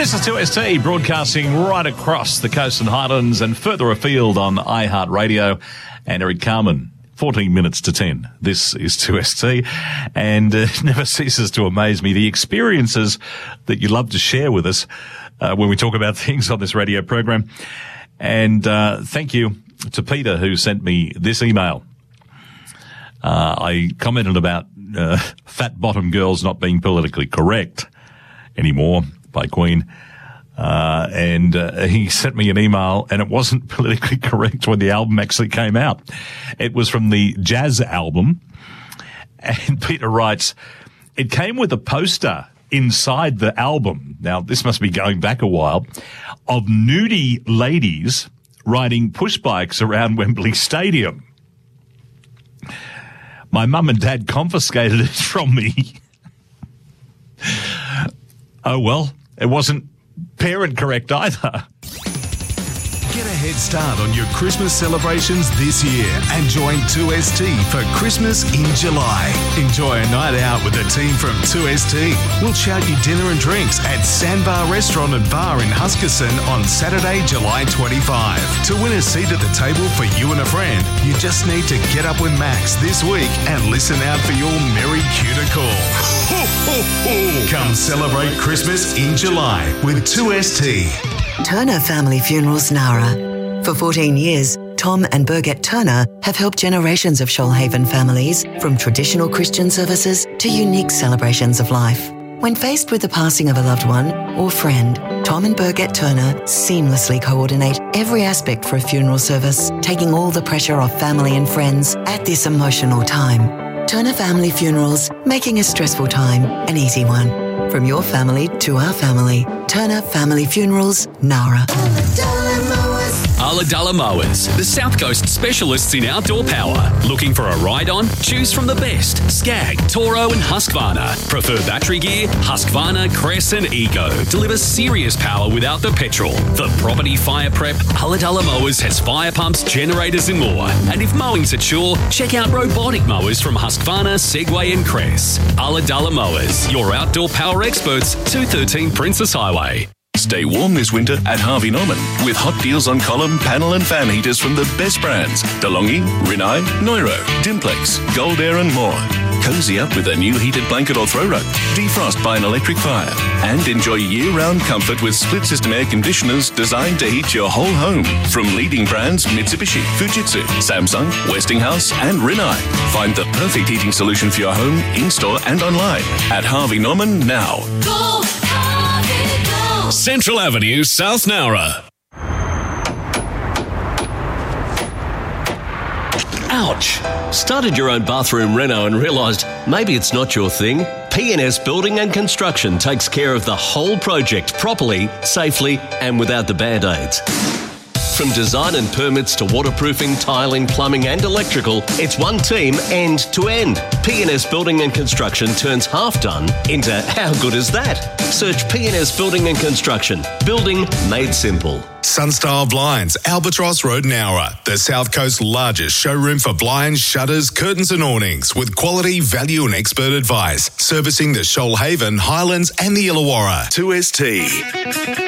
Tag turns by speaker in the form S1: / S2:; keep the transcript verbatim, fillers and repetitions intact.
S1: This is two S T, broadcasting right across the coast and highlands and further afield on iHeartRadio. And Eric Carmen, fourteen minutes to ten. This is two S T, and uh, it never ceases to amaze me the experiences that you love to share with us uh, when we talk about things on this radio program. And uh, thank you to Peter, who sent me this email. Uh, I commented about uh, fat bottom girls not being politically correct anymore by Queen. Uh, and uh, he sent me an email, and it wasn't politically correct when the album actually came out. It was from the Jazz album. And Peter writes, it came with a poster inside the album. Now, this must be going back a while, of nudie ladies riding push bikes around Wembley Stadium. My mum and dad confiscated it from me. Oh, well, it wasn't parent correct either.
S2: Get a head start on your Christmas celebrations this year and join two S T for Christmas in July. Enjoy a night out with the team from two S T. We'll shout you dinner and drinks at Sandbar Restaurant and Bar in Huskisson on Saturday, July twenty-fifth. To win a seat at the table for you and a friend, you just need to get up with Max this week and listen out for your merry cuter call. Ho, ho, ho. Come celebrate Christmas in July with two S T.
S3: Turner Family Funerals Nara. For fourteen years, Tom and Birgit Turner have helped generations of Shoalhaven families, from traditional Christian services to unique celebrations of life. When faced with the passing of a loved one or friend, Tom and Birgit Turner seamlessly coordinate every aspect for a funeral service, taking all the pressure off family and friends at this emotional time. Turner Family Funerals, making a stressful time an easy one. From your family to our family. Turner Family Funerals, Nara.
S4: Ulladulla Mowers, the South Coast specialists in outdoor power. Looking for a ride-on? Choose from the best. Skag, Toro and Husqvarna. Prefer battery gear? Husqvarna, Cress and Ego. Deliver serious power without the petrol. For property fire prep, Ulladulla Mowers has fire pumps, generators and more. And if mowing's a chore, check out robotic mowers from Husqvarna, Segway and Cress. Ulladulla Mowers, your outdoor power experts, two thirteen Princess Highway.
S5: Stay warm this winter at Harvey Norman with hot deals on column, panel and fan heaters from the best brands. DeLonghi, Rinnai, Neuro, Dimplex, Gold Air and more. Cozy up with a new heated blanket or throw rug. Defrost by an electric fire. And enjoy year-round comfort with split-system air conditioners designed to heat your whole home. From leading brands Mitsubishi, Fujitsu, Samsung, Westinghouse and Rinnai. Find the perfect heating solution for your home, in-store and online at Harvey Norman now.
S6: Go!
S4: Central Avenue, South Nowra.
S7: Ouch! Started your own bathroom reno and realised maybe it's not your thing? P N S Building and Construction takes care of the whole project properly, safely and without the band-aids. From design and permits to waterproofing, tiling, plumbing and electrical, it's one team end to end. P N S Building and Construction turns half done into how good is that? Search P N S Building and Construction. Building made simple.
S2: Sunstyle Blinds, Albatross Road, Nowra. The South Coast's largest showroom for blinds, shutters, curtains and awnings with quality, value and expert advice. Servicing the Shoalhaven, Highlands and the Illawarra. two S T.